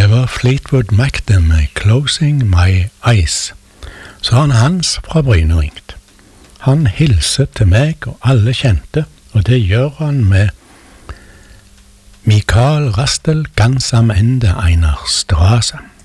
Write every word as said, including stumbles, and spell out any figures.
Det var Fleetwood Mac med Closing My Eyes. Så han Hans fra Bryne ringt. Han hilser til meg og alle kjente, og det gjør han med Mikael Rastel ganz am Ende einer Straße.